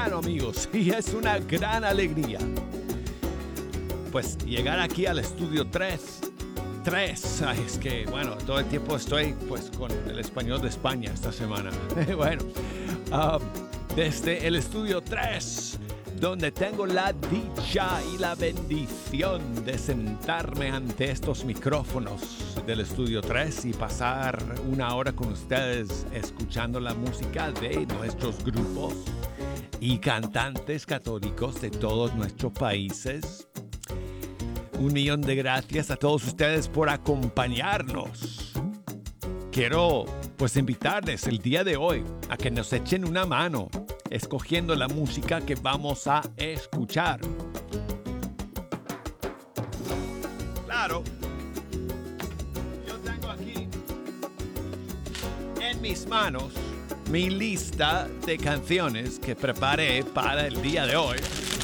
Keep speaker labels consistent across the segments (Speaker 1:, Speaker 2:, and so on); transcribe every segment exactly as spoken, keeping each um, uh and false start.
Speaker 1: bueno, amigos, y es una gran alegría pues llegar aquí al estudio tres. Tres, Ay, es que bueno, todo el tiempo estoy pues con el español de España esta semana. Bueno, uh, desde el estudio tres, donde tengo la dicha y la bendición de sentarme ante estos micrófonos del estudio tres y pasar una hora con ustedes escuchando la música de nuestros grupos y cantantes católicos de todos nuestros países. Un millón de gracias a todos ustedes por acompañarnos. Quiero pues invitarles el día de hoy a que nos echen una mano escogiendo la música que vamos a escuchar. Claro, yo tengo aquí en mis manos mi lista de canciones que preparé para el día de hoy.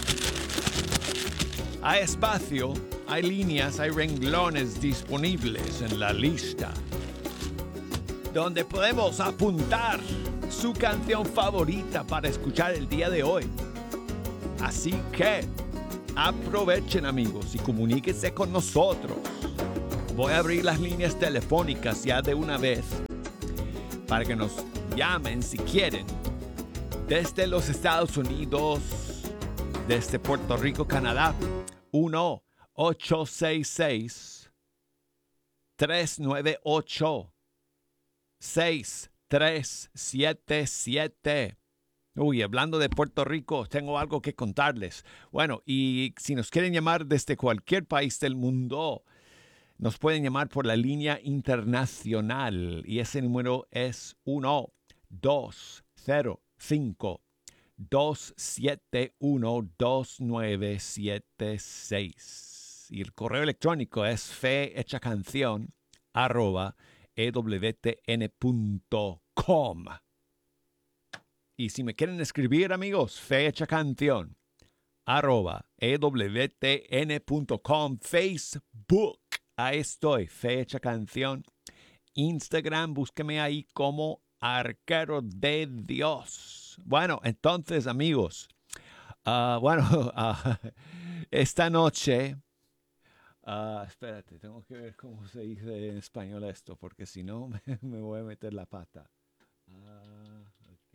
Speaker 1: Hay espacio, hay líneas, hay renglones disponibles en la lista donde podemos apuntar su canción favorita para escuchar el día de hoy. Así que aprovechen, amigos, y comuníquense con nosotros. Voy a abrir las líneas telefónicas ya de una vez para que nos llamen si quieren desde los Estados Unidos, desde Puerto Rico, Canadá. uno ocho seis seis, tres nueve ocho, seis tres siete siete. Uy, hablando de Puerto Rico, tengo algo que contarles. Bueno, y si nos quieren llamar desde cualquier país del mundo, nos pueden llamar por la línea internacional. Y ese número es uno dos cero cinco, dos siete uno, dos nueve siete seis. Y el correo electrónico es fehechacanción arroba e w t n punto com. Y si me quieren escribir, amigos, fehechacanción arroba e w t n punto com. Facebook, ahí estoy, fehechacanción. Instagram, búsqueme ahí como Arquero de Dios. Bueno, entonces, amigos, uh, bueno, uh, esta noche, uh, espérate, tengo que ver cómo se dice en español esto, porque si no me, me voy a meter la pata. Uh, ok,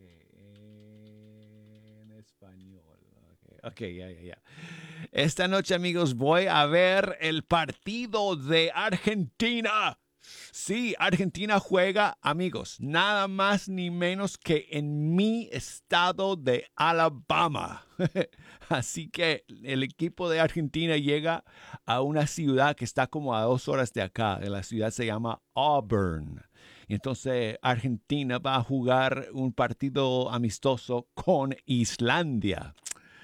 Speaker 1: en español. Ok, ya, ya, ya. Esta noche, amigos, voy a ver el partido de Argentina. Sí, Argentina juega, amigos, nada más ni menos que en mi estado de Alabama. Así que el equipo de Argentina llega a una ciudad que está como a dos horas de acá. La ciudad se llama Auburn. Y entonces Argentina va a jugar un partido amistoso con Islandia.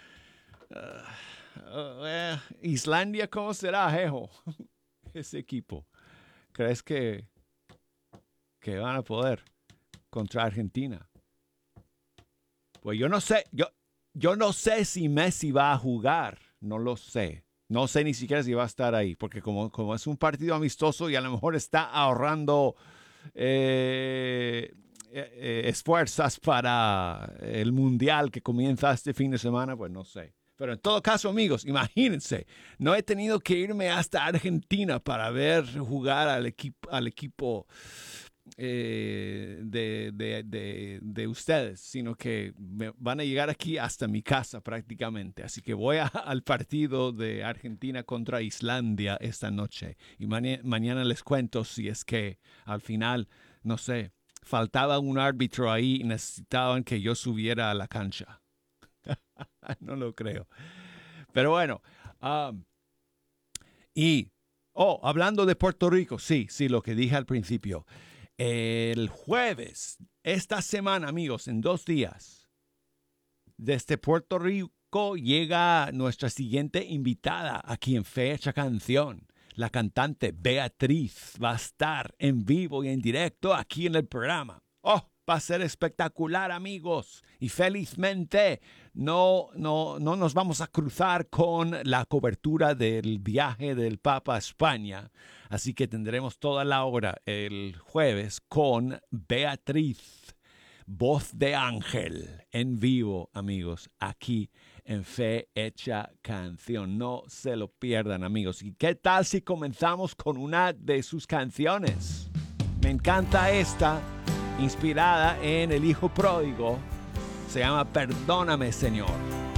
Speaker 1: Uh, uh, uh, Islandia, ¿cómo será, jejo? Ese equipo. ¿Crees que, que van a poder contra Argentina? Pues yo no sé, yo, yo no sé si Messi va a jugar, no lo sé. No sé ni siquiera si va a estar ahí, porque como, como es un partido amistoso y a lo mejor está ahorrando eh, eh, esfuerzos para el Mundial que comienza este fin de semana, pues no sé. Pero en todo caso, amigos, imagínense, no he tenido que irme hasta Argentina para ver jugar al equipo, al equipo eh, de, de, de, de ustedes, sino que me van a llegar aquí hasta mi casa prácticamente. Así que voy a, al partido de Argentina contra Islandia esta noche. Y maña, mañana les cuento si es que al final, no sé, faltaba un árbitro ahí y necesitaban que yo subiera a la cancha. No lo creo. Pero bueno. Um, y, oh, hablando de Puerto Rico, sí, sí, lo que dije al principio. El jueves, esta semana, amigos, en dos días, desde Puerto Rico llega nuestra siguiente invitada aquí en Fecha Canción. La cantante Beatriz va a estar en vivo y en directo aquí en el programa. Oh, va a ser espectacular, amigos. Y felizmente no, no, no nos vamos a cruzar con la cobertura del viaje del Papa a España. Así que tendremos toda la hora el jueves con Beatriz. Voz de Ángel en vivo, amigos, aquí en Fe Hecha Canción. No se lo pierdan, amigos. ¿Y qué tal si comenzamos con una de sus canciones? Me encanta esta, inspirada en El Hijo Pródigo. Se llama Perdóname, Señor.